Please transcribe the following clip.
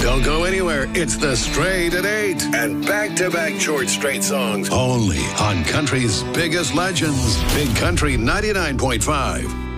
Don't go anywhere. It's the Straight at 8 and back-to-back short straight songs only on country's biggest legends. Big Country 99.5.